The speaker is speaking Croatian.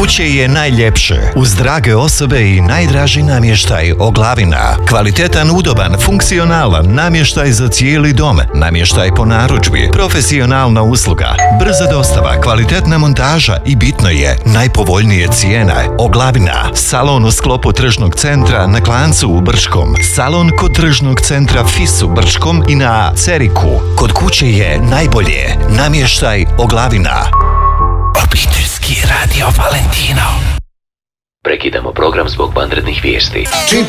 kuće je najljepše, uz drage osobe i najdraži namještaj Oglavina. Kvalitetan, udoban, funkcionalan namještaj za cijeli dom, namještaj po narudžbi, profesionalna usluga, brza dostava, kvalitetna montaža i bitno je, najpovoljnije cijene. Oglavina, salon u sklopu tržnog centra na Klancu u Brčkom, salon kod tržnog centra FIS u Brčkom i na Ceriku. Kod kuće je najbolje, namještaj Oglavina. Obiteljski radio Valentino. Prekidamo program zbog vanrednih vijesti.